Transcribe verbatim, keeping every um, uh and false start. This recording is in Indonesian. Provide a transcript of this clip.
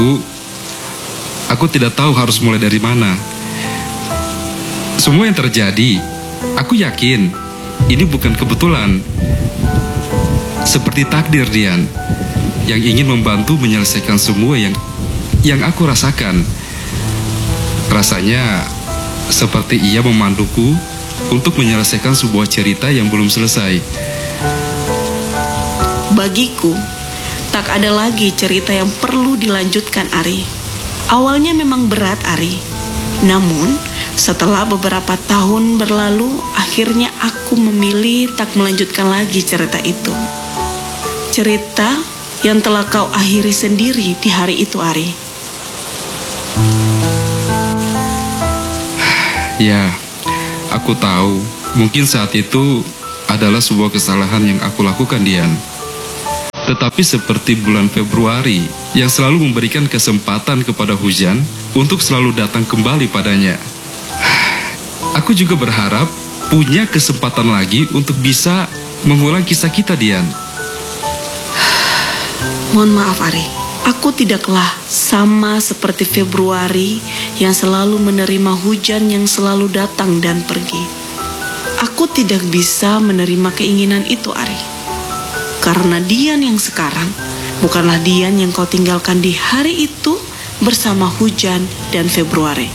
Aku tidak tahu harus mulai dari mana. Semua yang terjadi, aku yakin ini bukan kebetulan. Seperti takdir, Dian, yang ingin membantu menyelesaikan semua yang yang aku rasakan. Rasanya seperti ia memanduku untuk menyelesaikan sebuah cerita yang belum selesai. Bagiku, tak ada lagi cerita yang perlu dilanjutkan, Ari. Awalnya memang berat, Ari. Namun, setelah beberapa tahun berlalu, akhirnya aku memilih tak melanjutkan lagi cerita itu. Cerita yang telah kau akhiri sendiri di hari itu, Ari. Ya, aku tahu. Mungkin saat itu adalah sebuah kesalahan yang aku lakukan, Dian. Tetapi seperti bulan Februari yang selalu memberikan kesempatan kepada hujan untuk selalu datang kembali padanya. Aku juga berharap punya kesempatan lagi untuk bisa mengulang kisah kita, Dian. Mohon maaf, Ari. Aku tidaklah sama seperti Februari yang selalu menerima hujan yang selalu datang dan pergi. Aku tidak bisa menerima keinginan itu, Ari. Karena Dian yang sekarang bukanlah Dian yang kau tinggalkan di hari itu bersama hujan dan Februari.